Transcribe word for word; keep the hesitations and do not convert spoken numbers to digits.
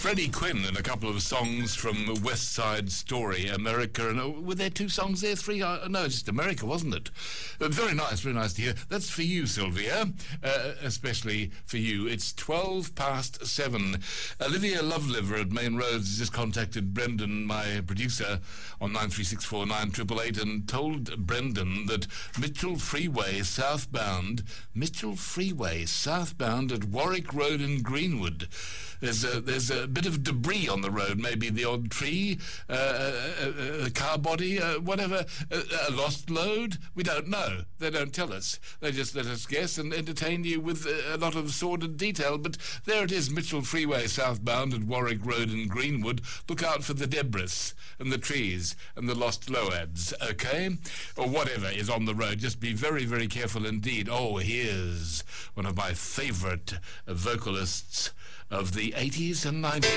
Freddie Quinn and a couple of songs from West Side Story, America. And uh, were there two songs there? Three? Uh, no, just America, wasn't it? Uh, very nice, very nice to hear. That's for you, Sylvia, uh, especially for you. It's twelve past seven. Olivia Loveliver at Main Roads just contacted Brendan, my producer, on nine three six four nine eight eight eight and told Brendan that Mitchell Freeway southbound, Mitchell Freeway southbound at Warwick Road in Greenwood. There's a, there's a bit of debris on the road, maybe the odd tree, uh, a, a, a car body, uh, whatever, a, a lost load. We don't know. They don't tell us. They just let us guess and entertain you with a, a lot of sordid detail. But there it is, Mitchell Freeway southbound at Warwick Road in Greenwood. Look out for the debris and the trees and the lost loads, okay? Or whatever is on the road. Just be very, very careful indeed. Oh, here's one of my favourite vocalists of the eighties and nineties.